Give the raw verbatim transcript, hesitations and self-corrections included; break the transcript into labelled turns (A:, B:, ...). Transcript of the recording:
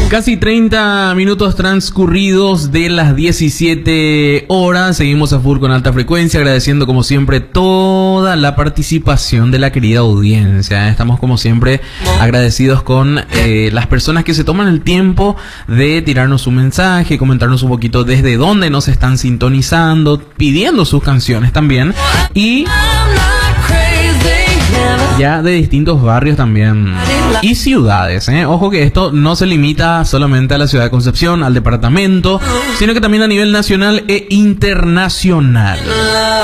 A: Casi treinta minutos transcurridos de las diecisiete horas. Seguimos a full con Alta Frecuencia, agradeciendo como siempre toda la participación de la querida audiencia. Estamos como siempre agradecidos con eh, las personas que se toman el tiempo de tirarnos un mensaje, comentarnos un poquito desde dónde nos están sintonizando, pidiendo sus canciones también, y ya de distintos barrios también y ciudades, ¿eh? Ojo que esto no se limita solamente a la ciudad de Concepción, al departamento, sino que también a nivel nacional e internacional.